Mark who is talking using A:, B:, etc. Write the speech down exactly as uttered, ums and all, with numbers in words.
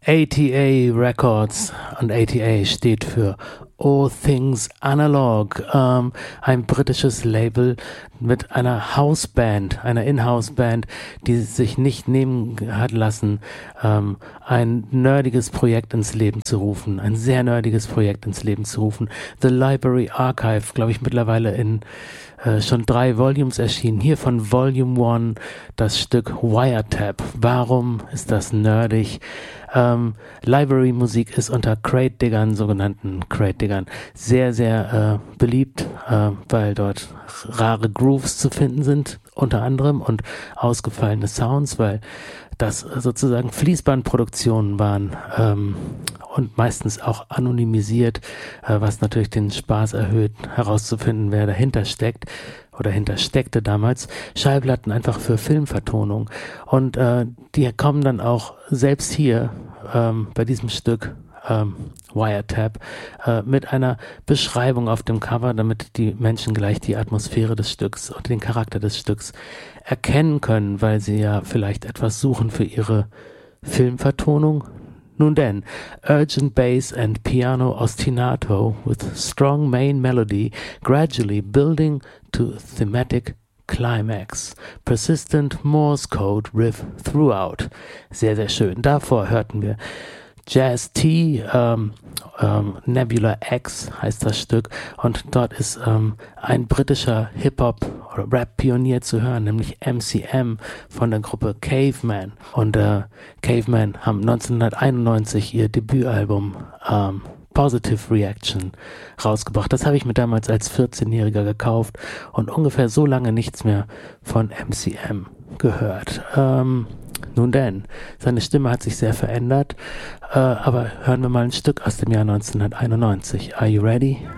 A: A T A Records, und A T A steht für All Things Analog, ähm, ein britisches Label mit einer Houseband, einer In-House-Band, die sich nicht nehmen hat lassen, ähm, ein nerdiges Projekt ins Leben zu rufen, ein sehr nerdiges Projekt ins Leben zu rufen. The Library Archive, glaube ich, mittlerweile in äh, schon drei Volumes erschienen. Hier von Volume One das Stück Wiretap. Warum ist das nerdig? Ähm, Library-Musik ist unter Crate-Diggern, sogenannten Crate-Diggern, sehr, sehr äh, beliebt, äh, weil dort rare Grooves zu finden sind, unter anderem, und ausgefallene Sounds, weil das sozusagen Fließbandproduktionen waren ähm, und meistens auch anonymisiert, äh, was natürlich den Spaß erhöht, herauszufinden, wer dahinter steckt oder hintersteckte damals. Schallplatten einfach für Filmvertonung, und äh, die kommen dann auch selbst hier ähm, bei diesem Stück ähm, Wiretap äh, mit einer Beschreibung auf dem Cover, damit die Menschen gleich die Atmosphäre des Stücks und den Charakter des Stücks erkennen können, weil sie ja vielleicht etwas suchen für ihre Filmvertonung. Nun denn, urgent bass and piano ostinato with strong main melody gradually building to thematic climax. Persistent Morse Code riff throughout. Sehr, sehr schön. Davor hörten wir Jazz T, ähm, ähm, Nebula X heißt das Stück, und dort ist ähm, ein britischer Hip-Hop- oder Rap-Pionier zu hören, nämlich M C M von der Gruppe Caveman. Und äh, Caveman haben neunzehnhunderteinundneunzig ihr Debütalbum ähm, Positive Reaction rausgebracht. Das habe ich mir damals als vierzehnjähriger gekauft und ungefähr so lange nichts mehr von M C M gehört. Ähm, nun denn, seine Stimme hat sich sehr verändert, äh, aber hören wir mal ein Stück aus dem Jahr neunzehnhunderteinundneunzig. Are you ready?